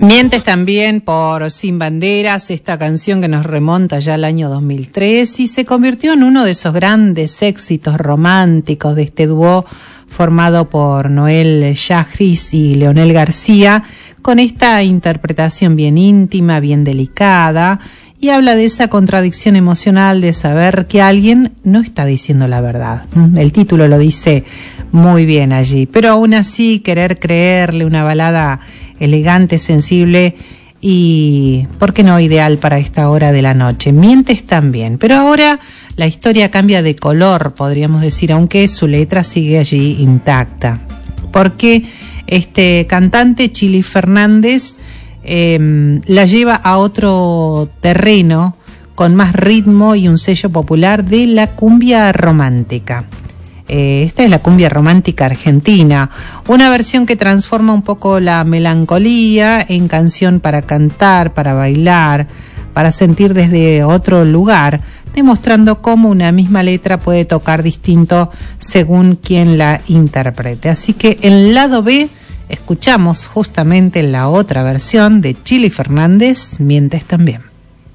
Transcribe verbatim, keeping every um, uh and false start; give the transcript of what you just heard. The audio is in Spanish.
Mientes también por Sin Banderas, esta canción que nos remonta ya al año dos mil tres y se convirtió en uno de esos grandes éxitos románticos de este dúo formado por Noel Yajris y Leonel García, con esta interpretación bien íntima, bien delicada, y habla de esa contradicción emocional de saber que alguien no está diciendo la verdad. El título lo dice muy bien allí, pero aún así querer creerle, una balada elegante, sensible y, ¿por qué no, ideal para esta hora de la noche? Mientes también, pero ahora la historia cambia de color, podríamos decir, aunque su letra sigue allí intacta, porque este cantante, Chili Fernández, eh, la lleva a otro terreno con más ritmo y un sello popular de la cumbia romántica. Eh, esta es la cumbia romántica argentina, una versión que transforma un poco la melancolía en canción para cantar, para bailar, para sentir desde otro lugar, demostrando cómo una misma letra puede tocar distinto según quien la interprete. Así que en lado B escuchamos justamente la otra versión de Chili Fernández, Mientes también.